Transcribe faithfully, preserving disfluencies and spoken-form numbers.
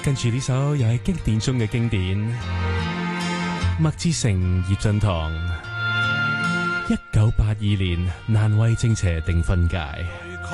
跟住呢首又係經典中嘅經典，麥志誠、葉振棠，一九八二年難為正邪定分界。